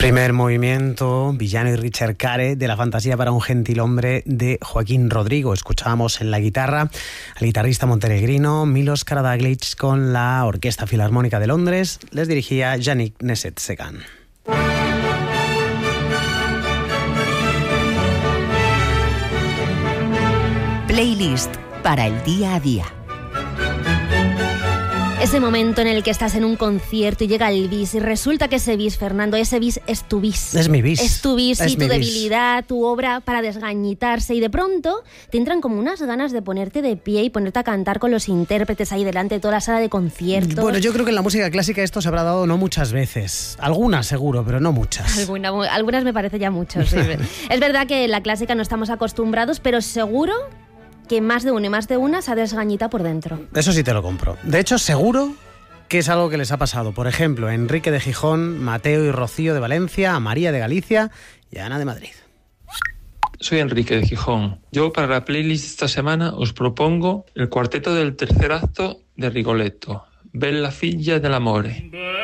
Primer movimiento, Villano y Richard Care, de La fantasía para un gentilhombre, de Joaquín Rodrigo. Escuchábamos en la guitarra al guitarrista montenegrino Milos Karadzic con la Orquesta Filarmónica de Londres. Les dirigía Yannick Nézet-Séguin. Playlist para el día a día. Ese momento en el que estás en un concierto y llega el bis y resulta que ese bis, Fernando, ese bis es tu bis. Es mi bis. Es tu bis, es y tu debilidad, tu obra para desgañitarse, y de pronto te entran como unas ganas de ponerte de pie y ponerte a cantar con los intérpretes ahí delante de toda la sala de conciertos. Bueno, yo creo que en la música clásica esto se habrá dado no muchas veces. Algunas seguro, pero no muchas. Algunas me parece ya mucho, sí. Es verdad que en la clásica no estamos acostumbrados, pero seguro que más de uno y más de una se ha desgañita por dentro. Eso sí te lo compro. De hecho, seguro que es algo que les ha pasado. Por ejemplo, a Enrique de Gijón, Mateo y Rocío de Valencia, a María de Galicia y a Ana de Madrid. Soy Enrique de Gijón. Yo para la playlist esta semana os propongo el cuarteto del tercer acto de Rigoletto, Bella figlia dell'amore.